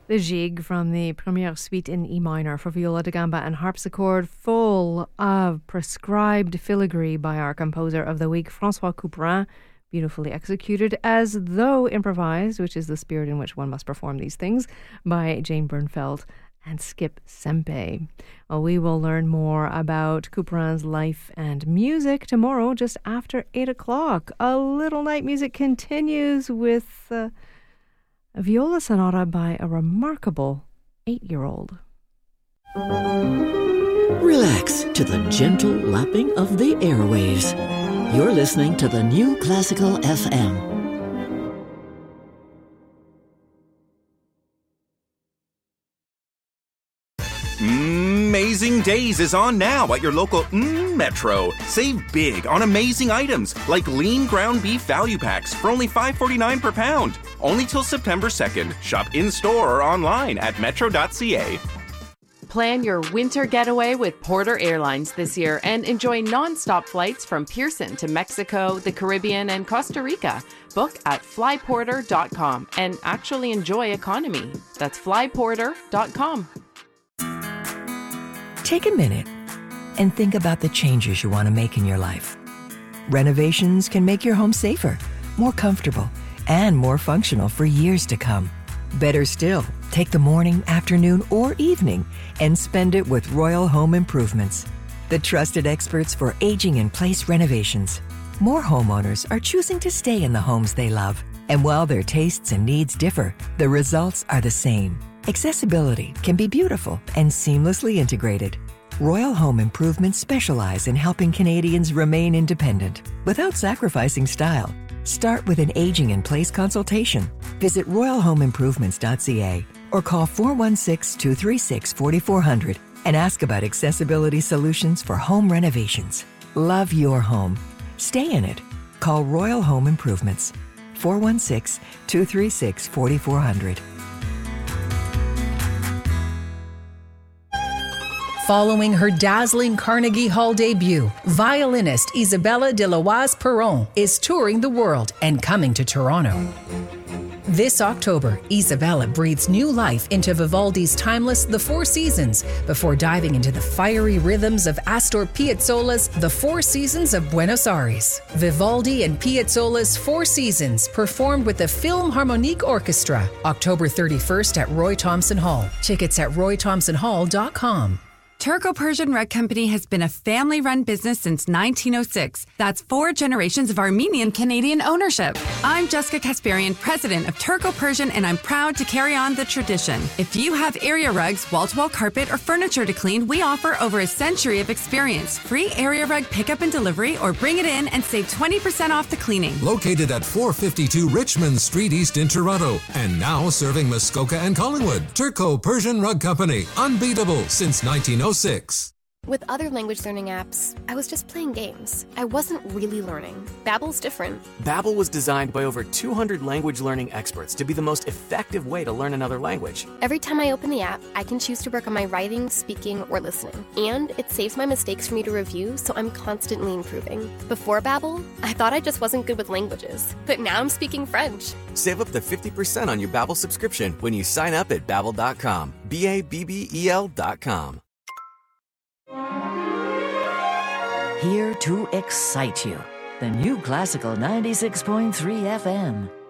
The Gigue from the Première Suite in E minor for viola da gamba and harpsichord, full of prescribed filigree by our composer of the week, François Couperin, beautifully executed as though improvised, which is the spirit in which one must perform these things, by Jane Bernfeld and Skip Sempe. Well, we will learn more about Couperin's life and music tomorrow just after 8 o'clock. A Little Night Music continues with a viola sonata by a remarkable 8-year-old. Relax to the gentle lapping of the airwaves. You're listening to the New Classical FM. Amazing Days is on now at your local Metro. Save big on amazing items like lean ground beef value packs for only $5.49 per pound. Only till September 2nd. Shop in-store or online at metro.ca. Plan your winter getaway with Porter Airlines this year and enjoy non-stop flights from Pearson to Mexico, the Caribbean, and Costa Rica. Book at flyporter.com and actually enjoy economy. That's flyporter.com. Take a minute and think about the changes you want to make in your life. Renovations can make your home safer, more comfortable, and more functional for years to come. Better still, take the morning, afternoon, or evening and spend it with Royal Home Improvements, the trusted experts for aging-in-place renovations. More homeowners are choosing to stay in the homes they love. And while their tastes and needs differ, the results are the same. Accessibility can be beautiful and seamlessly integrated. Royal Home Improvements specialize in helping Canadians remain independent without sacrificing style. Start with an aging-in-place consultation. Visit royalhomeimprovements.ca or call 416-236-4400 and ask about accessibility solutions for home renovations. Love your home. Stay in it. Call Royal Home Improvements. 416-236-4400. Following her dazzling Carnegie Hall debut, violinist Isabella de Loise Perron is touring the world and coming to Toronto. This October, Isabella breathes new life into Vivaldi's timeless The Four Seasons before diving into the fiery rhythms of Astor Piazzolla's The Four Seasons of Buenos Aires. Vivaldi and Piazzolla's Four Seasons performed with the Philharmonic Orchestra, October 31st at Roy Thomson Hall. Tickets at roythomsonhall.com. Turco-Persian Rug Company has been a family-run business since 1906. That's 4 generations of Armenian-Canadian ownership. I'm Jessica Kasparian, president of Turco-Persian, and I'm proud to carry on the tradition. If you have area rugs, wall-to-wall carpet, or furniture to clean, we offer over a century of experience. Free area rug pickup and delivery, or bring it in and save 20% off the cleaning. Located at 452 Richmond Street East in Toronto, and now serving Muskoka and Collingwood. Turco-Persian Rug Company, unbeatable since 1906. With other language learning apps, I was just playing games. I wasn't really learning. Babbel's different. Babbel was designed by over 200 language learning experts to be the most effective way to learn another language. Every time I open the app, I can choose to work on my writing, speaking, or listening. And it saves my mistakes for me to review, so I'm constantly improving. Before Babbel, I thought I just wasn't good with languages. But now I'm speaking French. Save up to 50% on your Babbel subscription when you sign up at Babbel.com. Babbel.com. Here to excite you. The New Classical 96.3 FM.